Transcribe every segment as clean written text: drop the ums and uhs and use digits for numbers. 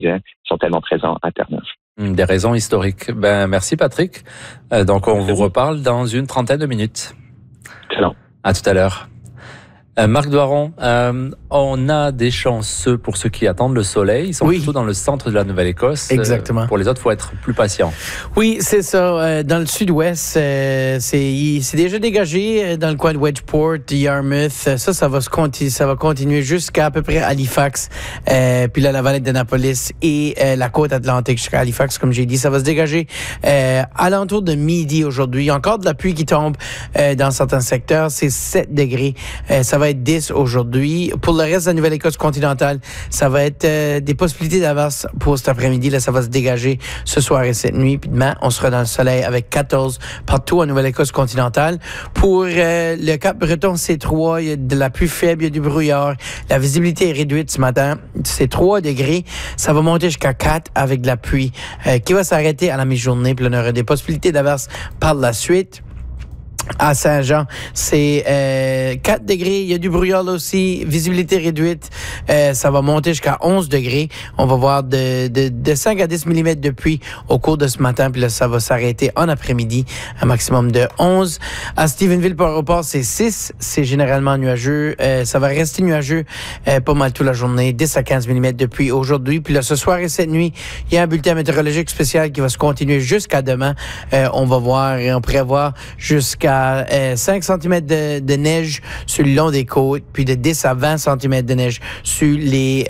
sont tellement présents à Terre-Neuve. Des raisons historiques. Merci Patrick. Donc on vous reparle dans une trentaine de minutes. Excellent. À tout à l'heure. Marc Doiron, on a des chanceux pour ceux qui attendent le soleil. Ils sont plutôt dans le centre de la Nouvelle-Écosse. Exactement. Pour les autres, il faut être plus patient. Oui, c'est ça. Dans le sud-ouest, c'est déjà dégagé. Dans le coin de Wedgeport, Yarmouth, ça va continuer jusqu'à peu près Halifax. Puis là, la vallée d'Annapolis et la côte atlantique jusqu'à Halifax, comme j'ai dit. Ça va se dégager alentour de midi aujourd'hui. Il y a encore de la pluie qui tombe dans certains secteurs. C'est 7 degrés. Ça va être 10 aujourd'hui. Pour le reste de la Nouvelle-Écosse continentale, ça va être des possibilités d'averse pour cet après-midi. Là, ça va se dégager ce soir et cette nuit. Puis demain, on sera dans le soleil avec 14 partout en Nouvelle-Écosse continentale. Pour le Cap-Breton, c'est 3. Il y a de la pluie faible, il y a du brouillard. La visibilité est réduite ce matin. C'est 3 degrés. Ça va monter jusqu'à 4 avec de la pluie qui va s'arrêter à la mi-journée. Puis là, on aura des possibilités d'averse par la suite. À Saint-Jean, c'est 4 degrés. Il y a du brouillard là aussi. Visibilité réduite. Ça va monter jusqu'à 11 degrés. On va voir de 5 à 10 mm de pluie au cours de ce matin. Puis là, ça va s'arrêter en après-midi. Un maximum de 11. À Stephenville, Port-au-Port, c'est 6. C'est généralement nuageux. Ça va rester nuageux pas mal toute la journée. 10 à 15 mm de pluie aujourd'hui. Puis là, ce soir et cette nuit, il y a un bulletin météorologique spécial qui va se continuer jusqu'à demain. On va voir et on prévoit jusqu'à 5 cm de neige sur le long des côtes, puis de 10 à 20 cm de neige sur les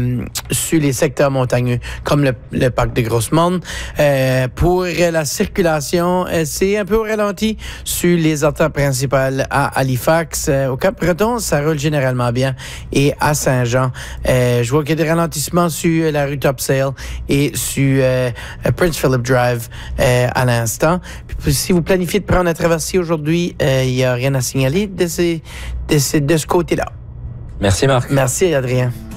secteurs montagneux, comme le parc de Grosse-Morne. Pour la circulation, c'est un peu au ralenti sur les artères principales à Halifax. Au Cap-Breton, ça roule généralement bien. Et à Saint-Jean, je vois qu'il y a des ralentissements sur la rue Topsail et sur Prince Philip Drive à l'instant. Puis, si vous planifiez de prendre la traversée aujourd'hui, il n'y a rien à signaler de ce côté-là. Merci Marc. Merci Adrien.